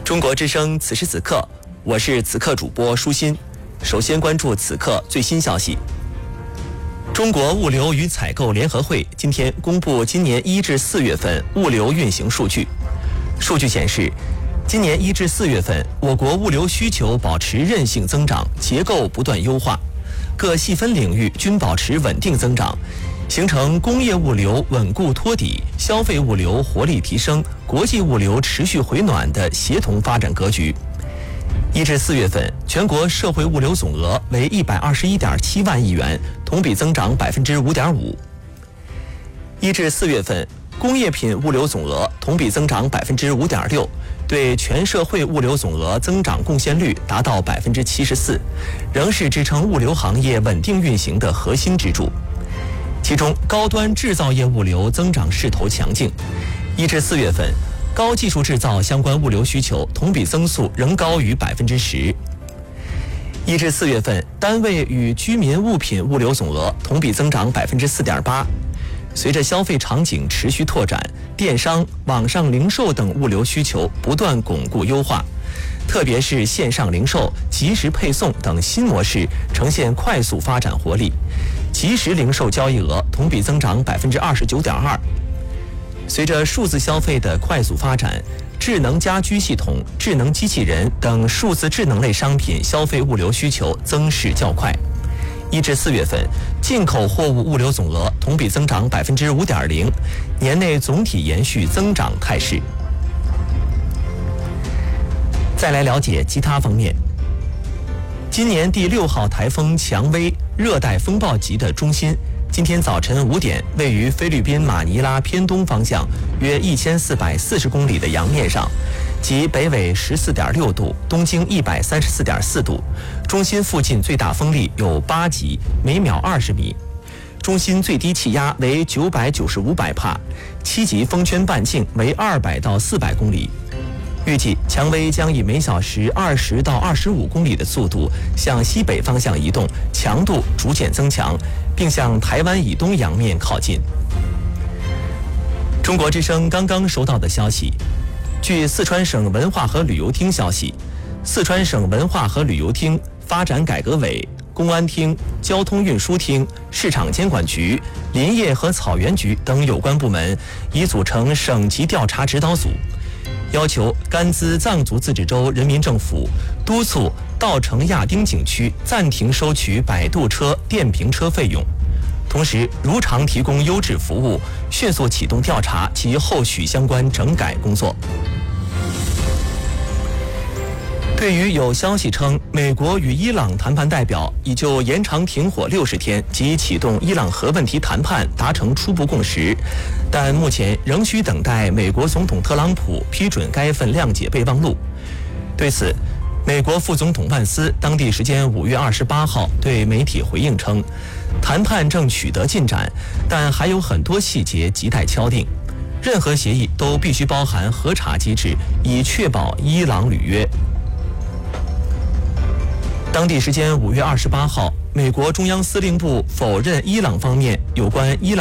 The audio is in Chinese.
中国之声此时此刻，我是此刻主播舒心。首先关注此刻最新消息。中国物流与采购联合会今天公布今年1至4月份物流运行数据。数据显示，今年1至4月份，我国物流需求保持韧性增长，结构不断优化，各细分领域均保持稳定增长，形成工业物流稳固托底、消费物流活力提升、国际物流持续回暖的协同发展格局。1至4月份，全国社会物流总额为121.7万亿元，同比增长5.5%。1至4月份，工业品物流总额同比增长5.6%，对全社会物流总额增长贡献率达到74%，仍是支撑物流行业稳定运行的核心支柱。其中，高端制造业物流增长势头强劲。1至4月份，高技术制造相关物流需求同比增速仍高于10%。1至4月份，单位与居民物品物流总额同比增长4.8%。随着消费场景持续拓展，电商、网上零售等物流需求不断巩固优化，特别是线上零售、即时配送等新模式呈现快速发展活力，即时零售交易额同比增长29.2%。随着数字消费的快速发展，智能家居系统、智能机器人等数字智能类商品消费物流需求增势较快。1至4月份，进口货物物流总额同比增长5.0%，年内总体延续增长态势。再来了解其他方面。今年第6号台风蔷薇热带风暴级的中心，今天早晨5点，位于菲律宾马尼拉偏东方向约1440公里的洋面上，即北纬14.6度，东经134.4度。中心附近最大风力有8级，每秒20米。中心最低气压为990-500帕，7级风圈半径为200到400公里。预计蔷薇将以每小时20到25公里的速度向西北方向移动，强度逐渐增强，并向台湾以东洋面靠近。中国之声刚刚收到的消息，据四川省文化和旅游厅消息，四川省文化和旅游厅、发展改革委、公安厅、交通运输厅、市场监管局、林业和草原局等有关部门已组成省级调查指导组，要求甘孜藏族自治州人民政府督促稻城亚丁景区暂停收取摆渡车、电瓶车费用，同时如常提供优质服务，迅速启动调查及后续相关整改工作。对于有消息称美国与伊朗谈判代表已就延长停火60天及启动伊朗核问题谈判达成初步共识，但目前仍需等待美国总统特朗普批准该份谅解备忘录。对此，美国副总统万斯当地时间5月28号对媒体回应称，谈判正取得进展，但还有很多细节亟待敲定，任何协议都必须包含核查机制，以确保伊朗履约。当地时间5月28号，美国中央司令部否认伊朗方面有关伊朗